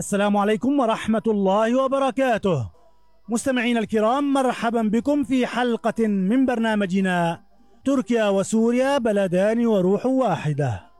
السلام عليكم ورحمة الله وبركاته. مستمعينا الكرام، مرحبا بكم في حلقة من برنامجنا تركيا وسوريا بلدان وروح واحدة.